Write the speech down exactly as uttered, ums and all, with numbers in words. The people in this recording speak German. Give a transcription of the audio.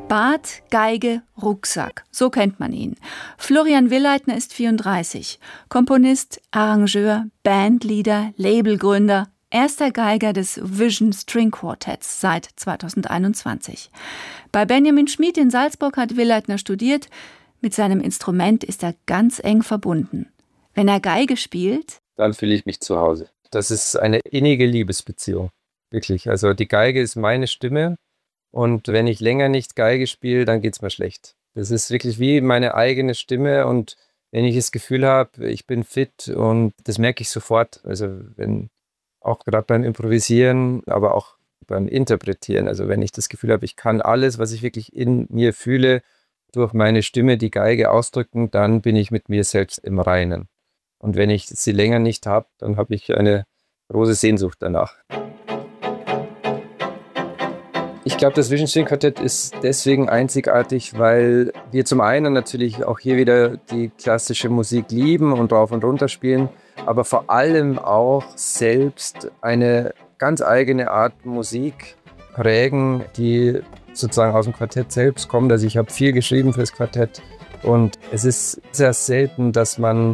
Bart, Geige, Rucksack, so kennt man ihn. Florian Willeitner ist vierunddreißig, Komponist, Arrangeur, Bandleader, Labelgründer, erster Geiger des Vision String Quartetts seit zweitausendeinundzwanzig. Bei Benjamin Schmid in Salzburg hat Willeitner studiert. Mit seinem Instrument ist er ganz eng verbunden. Wenn er Geige spielt, dann fühle ich mich zu Hause. Das ist eine innige Liebesbeziehung, wirklich. Also die Geige ist meine Stimme und wenn ich länger nicht Geige spiele, dann geht es mir schlecht. Das ist wirklich wie meine eigene Stimme und wenn ich das Gefühl habe, ich bin fit und das merke ich sofort. Also wenn auch gerade beim Improvisieren, aber auch beim Interpretieren. Also wenn ich das Gefühl habe, ich kann alles, was ich wirklich in mir fühle, durch meine Stimme, die Geige ausdrücken, dann bin ich mit mir selbst im Reinen. Und wenn ich sie länger nicht habe, dann habe ich eine große Sehnsucht danach. Ich glaube, das Vision String Quartett ist deswegen einzigartig, weil wir zum einen natürlich auch hier wieder die klassische Musik lieben und rauf und runter spielen, aber vor allem auch selbst eine ganz eigene Art Musik prägen, die sozusagen aus dem Quartett selbst kommt. Also ich habe viel geschrieben fürs Quartett und es ist sehr selten, dass man